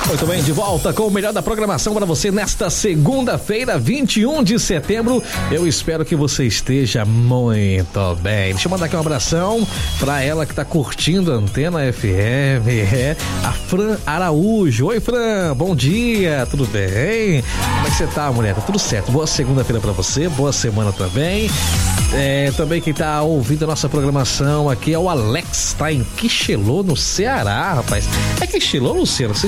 Muito bem, de volta com o melhor da programação para você nesta segunda-feira, 21 de setembro. Eu espero que você esteja muito bem. Deixa eu mandar aqui um abração para ela que tá curtindo a Antena FM, a Fran Araújo. Oi, Fran, bom dia, tudo bem? Como é que você tá, mulher? Tá tudo certo. Boa segunda-feira para você, boa semana também. Também quem tá ouvindo a nossa programação aqui é o Alex, tá em Quixelô, no Ceará, rapaz. É Quixelô, Luciano?